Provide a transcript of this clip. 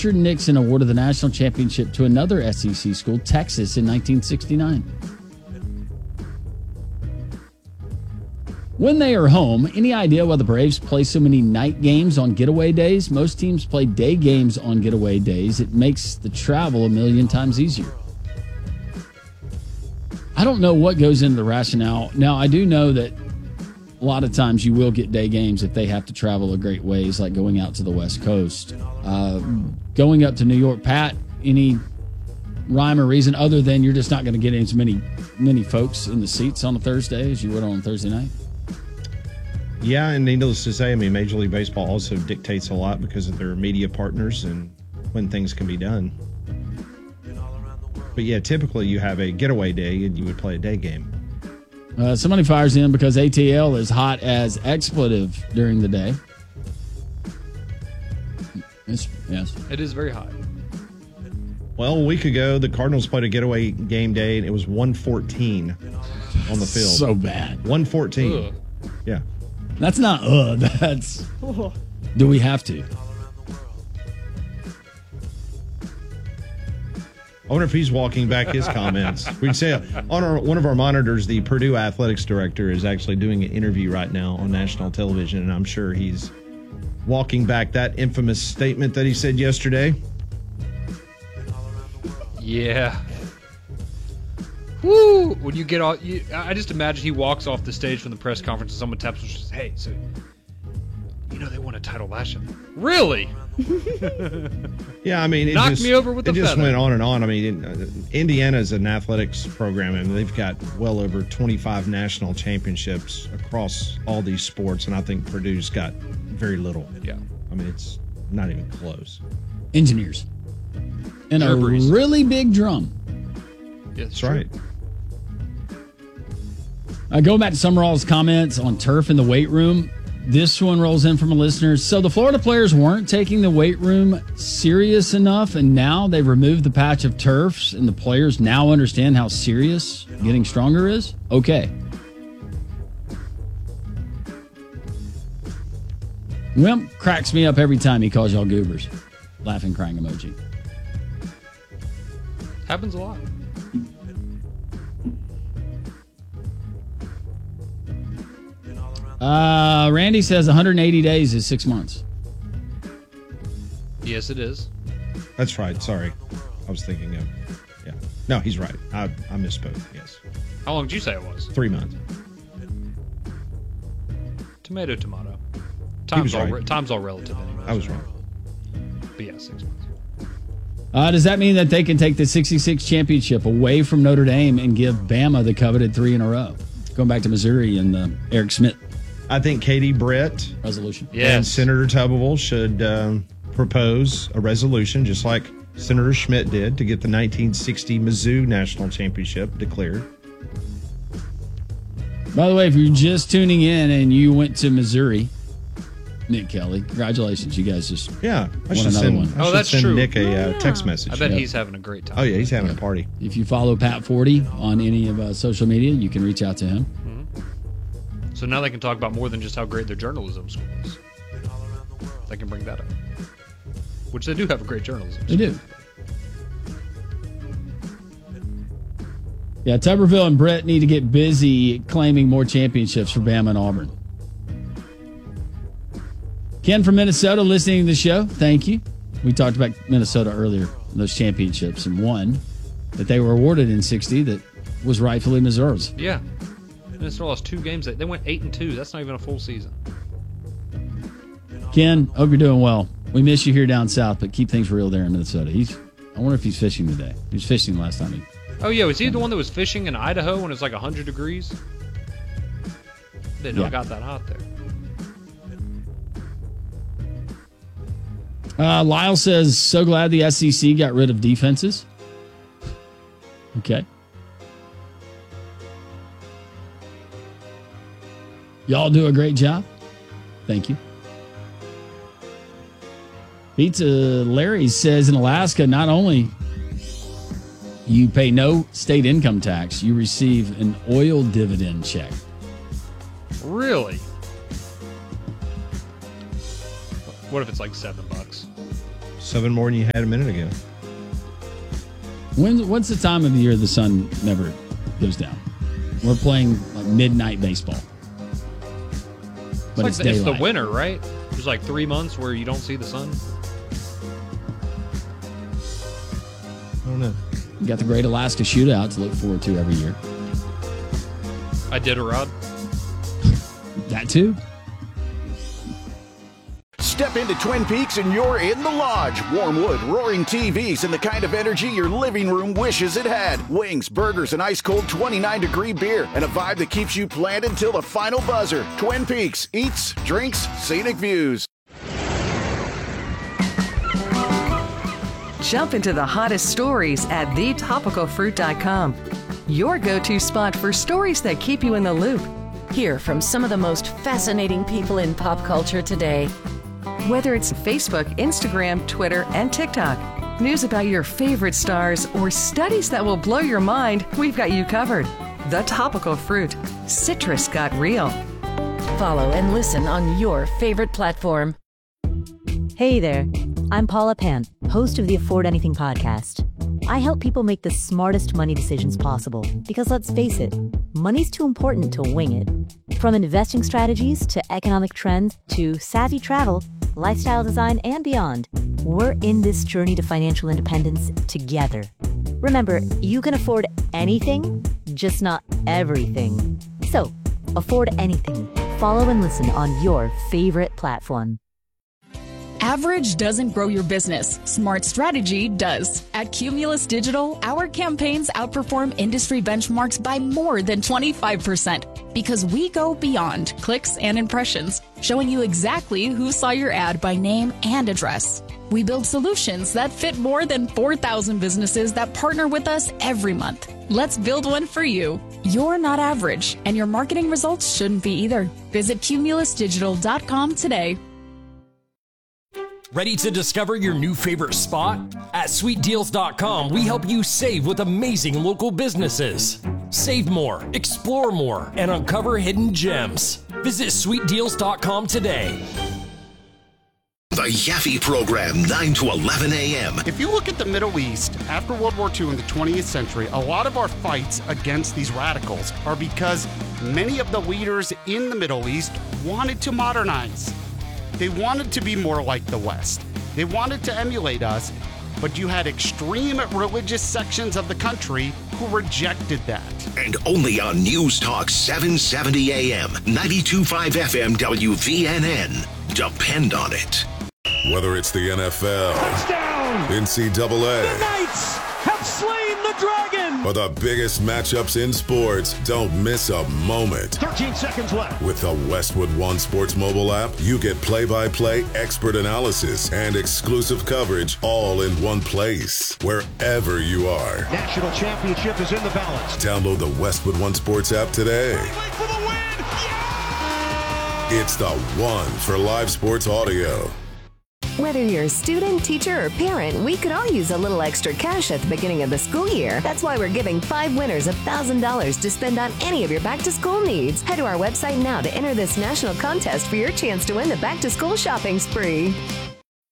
Richard Nixon awarded the national championship to another SEC school, Texas, in 1969. When they are home, any idea why the Braves play so many night games on getaway days? Most teams play day games on getaway days. It makes the travel a million times easier. I don't know what goes into the rationale. Now, I do know that a lot of times you will get day games if they have to travel a great ways, like going out to the West Coast. Going up to New York, Pat, any rhyme or reason other than you're just not going to get as many folks in the seats on a Thursday as you would on a Thursday night? Yeah, and needless to say, I mean, Major League Baseball also dictates a lot because of their media partners and when things can be done. But yeah, typically you have a getaway day and you would play a day game. Somebody fires in because ATL is hot as expletive during the day. Yes. It is very hot. Well, a week ago, the Cardinals played a getaway game day, and it was 114 on the field. So bad. 114. Ugh. Yeah. That's not, that's, do we have to? I wonder if he's walking back his comments. We can say on one of our monitors, the Purdue athletics director is actually doing an interview right now on national television, and I'm sure he's walking back that infamous statement that he said yesterday. Yeah. Woo! When you get off, I just imagine he walks off the stage from the press conference and someone taps him and says, "Hey, so you know they won a title last year." Really? Yeah, I mean, it knocked me over with the feather. It just went on and on. I mean, Indiana is an athletics program, and they've got well over 25 national championships across all these sports, and I think Purdue's got very little. Yeah. I mean, it's not even close. Engineers. And a really big drum. Yeah, that's right. Going back to Summerall's comments on turf in the weight room, this one rolls in from a listener. So the Florida players weren't taking the weight room serious enough, and now they've removed the patch of turfs, and the players now understand how serious getting stronger is? Okay. Wimp cracks me up every time he calls y'all goobers. Laughing, crying emoji. Happens a lot. Randy says 180 days is 6 months. Yes, it is. That's right. Sorry. I was thinking of, yeah. No, he's right. I misspoke. Yes. How long did you say it was? 3 months. Tomato. Time's Time's all relative anyway. I was wrong. But yeah, 6 months. Does that mean that they can take the 66 championship away from Notre Dame and give Bama the coveted 3 in a row? Going back to Missouri and the Eric Schmidt. I think Katie Britt resolution. And Senator Tuberville should propose a resolution, just like Senator Schmidt did, to get the 1960 Mizzou National Championship declared. By the way, if you're just tuning in and you went to Missouri, Nick Kelly, congratulations. You guys just I won should another one. I should send Nick a text message. I bet he's having a great time. Oh, yeah, he's having a party. If you follow Pat 40 on any of social media, you can reach out to him. So now they can talk about more than just how great their journalism school is. They can bring that up. Which they do have a great journalism school. They do. Yeah, Tuberville and Brett need to get busy claiming more championships for Bama and Auburn. Ken from Minnesota listening to the show, thank you. We talked about Minnesota earlier, those championships, and one that they were awarded in 60 that was rightfully Missouri's. Yeah. Minnesota lost 2 games. They went 8-2. That's not even a full season. Ken, hope you're doing well. We miss you here down south, but keep things real there in Minnesota. I wonder if he's fishing today. He was fishing last time. Oh, yeah. Was he the one that was fishing in Idaho when it was like 100 degrees? Didn't know it got that hot there. Lyle says, so glad the SEC got rid of defenses. Okay. Y'all do a great job. Thank you. Pizza Larry says in Alaska, not only you pay no state income tax, you receive an oil dividend check. Really? What if it's like $7? 7 more than you had a minute ago. When's the time of the year the sun never goes down? We're playing like midnight baseball. But it's daylight. It's the winter, right? There's like 3 months where you don't see the sun. I don't know. You got the Great Alaska Shootout to look forward to every year. I did a rod. That too. Step into Twin Peaks and you're in the lodge. Warm wood, roaring TVs, and the kind of energy your living room wishes it had. Wings, burgers, and ice-cold 29-degree beer, and a vibe that keeps you planted till the final buzzer. Twin Peaks. Eats, drinks, scenic views. Jump into the hottest stories at thetopicalfruit.com. Your go-to spot for stories that keep you in the loop. Hear from some of the most fascinating people in pop culture today. Whether it's Facebook, Instagram, Twitter, and TikTok, news about your favorite stars, or studies that will blow your mind, we've got you covered. The Topical Fruit. Citrus got real. Follow and listen on your favorite platform. Hey there, I'm Paula Pant, host of the Afford Anything podcast. I help people make the smartest money decisions possible because let's face it, money's too important to wing it. From investing strategies to economic trends to savvy travel, lifestyle design, and beyond, we're in this journey to financial independence together. Remember, you can afford anything, just not everything. So, afford anything. Follow and listen on your favorite platform. Average doesn't grow your business. Smart strategy does. At Cumulus Digital, our campaigns outperform industry benchmarks by more than 25% because we go beyond clicks and impressions, showing you exactly who saw your ad by name and address. We build solutions that fit more than 4,000 businesses that partner with us every month. Let's build one for you. You're not average, and your marketing results shouldn't be either. Visit cumulusdigital.com today. Ready to discover your new favorite spot? At sweetdeals.com, we help you save with amazing local businesses. Save more, explore more, and uncover hidden gems. Visit sweetdeals.com today. The Yaffe Program, 9 to 11 a.m. If you look at the Middle East, after World War II in the 20th century, a lot of our fights against these radicals are because many of the leaders in the Middle East wanted to modernize. They wanted to be more like the West. They wanted to emulate us, but you had extreme religious sections of the country who rejected that. And only on News Talk 770 AM, 92.5 FM WVNN. Depend on it. Whether it's the NFL, touchdown, NCAA, the Knights have slain the dragon, or the biggest matchups in sports, don't miss a moment. 13 seconds left. With the Westwood One Sports mobile app, you get play-by-play expert analysis and exclusive coverage all in one place, wherever you are. National championship is in the balance. Download the Westwood One Sports app today. For the win! Yeah! It's the one for live sports audio. Whether you're a student, teacher, or parent, we could all use a little extra cash at the beginning of the school year. That's why we're giving 5 winners $1,000 to spend on any of your back-to-school needs. Head to our website now to enter this national contest for your chance to win the back-to-school shopping spree.